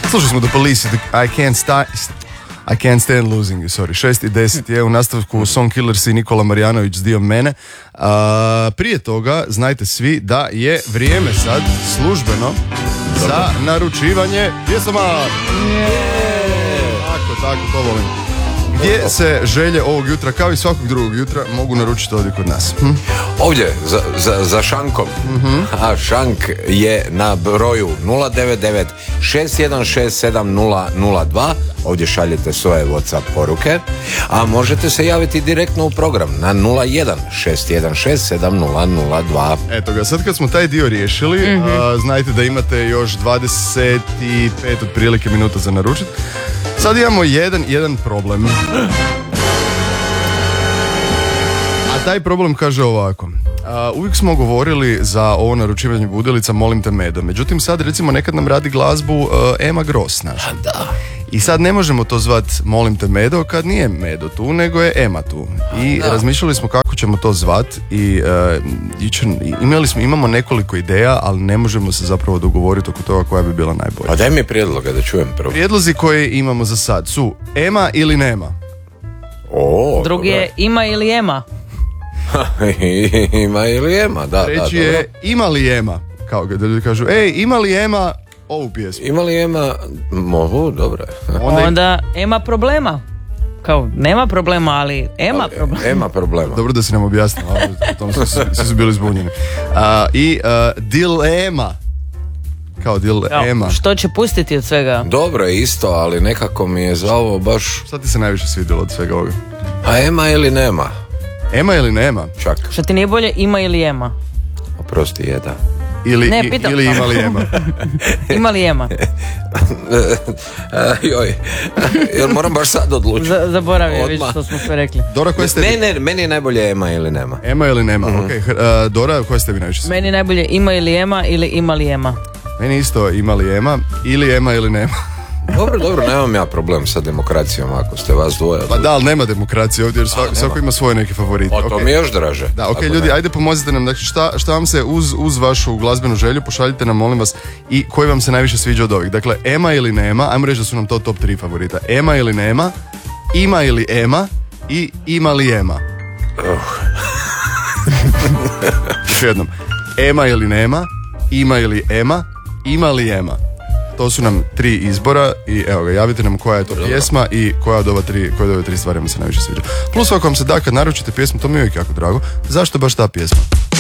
Slušali smo The Police, I Can't Stand Losing You, sorry. 6:10 je u nastavku Song Killers i Nikola Marjanović s Dio mene. Prije toga, znajte svi da je vrijeme sad službeno za naručivanje pjesama. Tako, to volim. Gdje se želje ovog jutra, kao i svakog drugog jutra, mogu naručiti ovdje kod nas? Ovdje, za šankom. A šank je na broju 099-616-7002. Ovdje šaljete svoje WhatsApp poruke. A možete se javiti direktno u program na 01-616-7002. Eto ga, sad kad smo taj dio riješili, znajte da imate još 25 otprilike minuta za naručiti. Sad imamo jedan problem. A taj problem kaže ovako. Uvijek smo govorili za ovo naručivanje budilica Molim te Medo. Međutim sad recimo nekad nam radi glazbu Ema Gross naša. Da. I sad ne možemo to zvat Molim te Medo kad nije Medo tu, nego je Ema tu. I razmišljali smo kako ćemo to zvat i imamo nekoliko ideja, ali ne možemo se zapravo dogovoriti oko toga koja bi bila najbolja. A daj mi prijedloga da čujem prvo. Prijedlozi koje imamo za sad su Ema ili nema. Drugi je ima ili Ema. Ima ili Ema, da. Treći je ima li Ema. Kao da ljudi kažu, ima li Ema ovu pjesmu. Ima li Ema, mogu, dobro. Onda Ema problema. Kao, nema problema, ali Ema problema. Ema problema. Dobro da si nam objasnila, u tom svi su bili zbunjeni. I dilema. Kao dilema. Što će pustiti od svega? Dobro je isto, ali nekako mi je za ovo baš... Šta ti se najviše svidjelo od svega ovoga? A Ema ili nema? Ema ili nema? Čak. Što ti nije bolje ima ili Ema? Oprosti, je da. Ili ima li Ema? Ima li Ema? Joj, jel moram baš sad odlučiti? Zaboravim, već što smo sve rekli. Dora, koje ste Ne, meni je najbolje Ema ili nema. Ema ili nema, okej. Dora, koje ste vi najviše? Meni najbolje ima ili Ema ili ima li Ema. Meni isto ima li Ema ili nema. Dobro, nemam ja problem sa demokracijom ako ste vas dvoje. Pa da, ali nema demokracije ovdje jer svako ima svoje neke favorite. To mi je još draže. Da, ljudi, ajde pomozite nam, dakle, šta vam se uz vašu glazbenu želju, pošaljite nam, molim vas, i koji vam se najviše sviđa od ovih. Dakle, Ema ili nema, ajmo reći da su nam to top 3 favorita. Ema ili nema, ima ili Ema i ima li Ema. Još jednom. Ema ili nema, ima ili Ema, ima li Ema. To su nam 3 izbora i evo ga, javite nam koja je to pjesma i koja od ove 3 stvari vam se najviše sviđa. Plus ako vam se da kad naručite pjesmu, to mi je uvijek jako drago. Zašto baš ta pjesma?